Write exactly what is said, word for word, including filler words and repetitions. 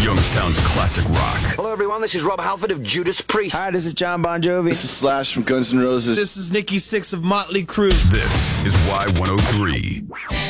Youngstown's classic rock. Hello, everyone. This is Rob Halford of Judas Priest. Hi, this is John Bon Jovi. This is Slash from Guns N' Roses. This is Nikki Sixx of Motley Crue. This is Y one oh three.